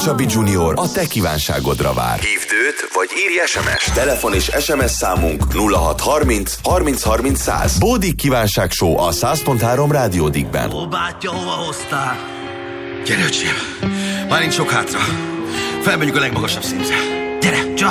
Csabi Junior a te kívánságodra vár. Hívd őt, vagy írj SMS-t. Telefon és SMS számunk 0630 30 30 100. Bódik kívánság show a 100.3 Rádiódikben. Ó, bátya, hova hoztál? Gyere, öcsém, már nincs sok hátra. Felmegyünk a legmagasabb szintre. Gyere, csak!